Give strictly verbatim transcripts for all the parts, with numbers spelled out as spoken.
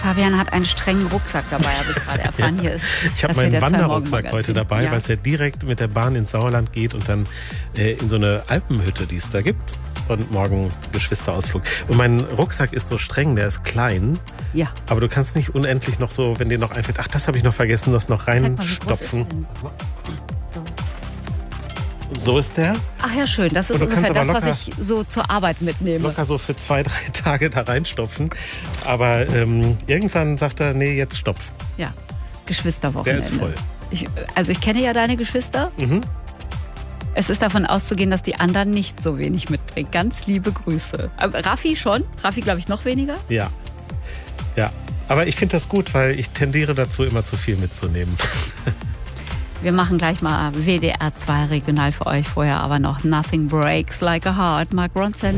Fabian hat einen strengen Rucksack dabei, habe ich gerade erfahren. Ja. Hier ist ich habe meinen Wanderrucksack heute dabei, ja. weil es ja direkt mit der Bahn ins Sauerland geht und dann äh, in so eine Alpenhütte, die es da gibt. Und morgen Geschwisterausflug. Und mein Rucksack ist so streng, der ist klein. Ja. Aber du kannst nicht unendlich noch so, wenn dir noch einfällt, ach, das habe ich noch vergessen, das noch reinstopfen. So ist der. Ach ja, schön. Das ist ungefähr das, locker, was ich so zur Arbeit mitnehme. Locker so für zwei, drei Tage da reinstopfen. Aber ähm, irgendwann sagt er, nee, jetzt stopp. Ja, Geschwisterwochenende. Der ist voll. Ich, also ich kenne ja deine Geschwister. Mhm. Es ist davon auszugehen, dass die anderen nicht so wenig mitbringen. Ganz liebe Grüße. Aber Raffi schon. Raffi, glaube ich, noch weniger. Ja. Ja. Aber ich finde das gut, weil ich tendiere dazu, immer zu viel mitzunehmen. Wir machen gleich mal W D R zwei regional für euch. Vorher aber noch Nothing Breaks Like a Heart, Mark Ronson.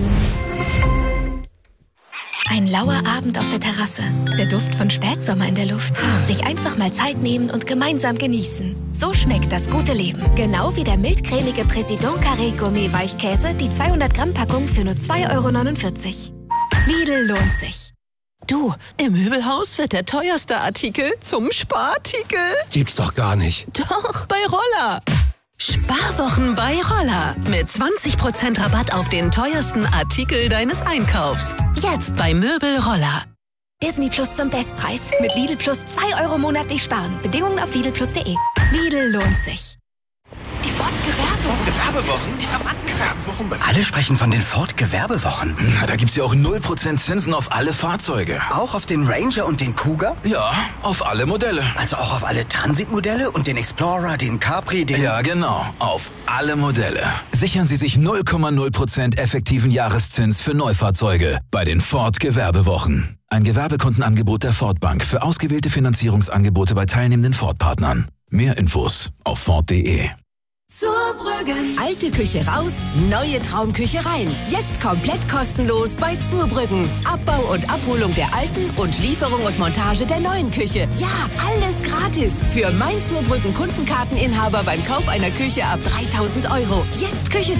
Ein lauer Abend auf der Terrasse. Der Duft von Spätsommer in der Luft. Sich einfach mal Zeit nehmen und gemeinsam genießen. So schmeckt das gute Leben. Genau wie der mildcremige Président Carré Gourmet Weichkäse, die zweihundert Gramm Packung für nur zwei Euro neunundvierzig. Lidl lohnt sich. Du, im Möbelhaus wird der teuerste Artikel zum Sparartikel. Gibt's doch gar nicht. Doch, bei Roller. Sparwochen bei Roller. Mit zwanzig Prozent Rabatt auf den teuersten Artikel deines Einkaufs. Jetzt bei Möbel Roller. Disney Plus zum Bestpreis. Mit Lidl Plus zwei Euro monatlich sparen. Bedingungen auf lidl plus punkt de. Lidl lohnt sich. Die Ford Gewerbewochen. Gewerbewochen? Die Rabattgewerbewochen. Alle sprechen von den Ford Gewerbewochen. Na, da gibt's ja auch null Prozent Zinsen auf alle Fahrzeuge. Auch auf den Ranger und den Kuga? Ja, auf alle Modelle. Also auch auf alle Transitmodelle und den Explorer, den Capri, den... Ja, genau. Auf alle Modelle. Sichern Sie sich null Komma null Prozent effektiven Jahreszins für Neufahrzeuge bei den Ford Gewerbewochen. Ein Gewerbekundenangebot der Ford Bank für ausgewählte Finanzierungsangebote bei teilnehmenden Ford-Partnern. Mehr Infos auf ford punkt de. Zurbrüggen. Alte Küche raus, neue Traumküche rein. Jetzt komplett kostenlos bei Zurbrüggen. Abbau und Abholung der alten und Lieferung und Montage der neuen Küche. Ja, alles gratis. Für mein Zurbrüggen Kundenkarteninhaber beim Kauf einer Küche ab dreitausend Euro. Jetzt Küche